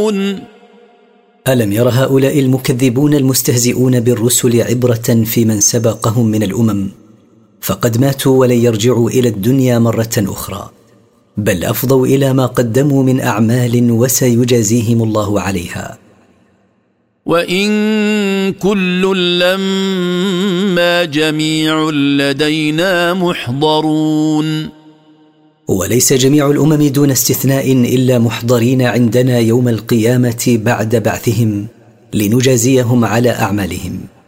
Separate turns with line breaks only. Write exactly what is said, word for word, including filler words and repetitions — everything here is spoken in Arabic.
ألم ير هؤلاء المكذبون المستهزئون بالرسل عبرة في من سبقهم من الأمم فقد ماتوا ولن يرجعوا إلى الدنيا مرة أخرى، بل أفضوا إلى ما قدموا من أعمال وسيجازيهم الله عليها.
وإن كل لما جميع لدينا محضرون.
وليس جميع الأمم دون استثناء إلا محضرين عندنا يوم القيامة بعد بعثهم لنجازيهم على أعمالهم.